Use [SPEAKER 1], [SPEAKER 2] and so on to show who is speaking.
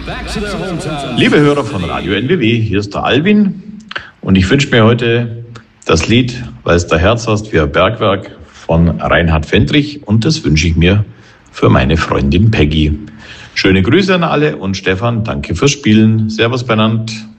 [SPEAKER 1] Liebe Hörer von Radio NBW, hier ist der Alvin und ich wünsche mir heute das Lied Weil's der Herz hast wie ein Bergwerk von Reinhard Fendrich und das wünsche ich mir für meine Freundin Peggy. Schöne Grüße an alle und Stefan, danke fürs Spielen. Servus beieinander.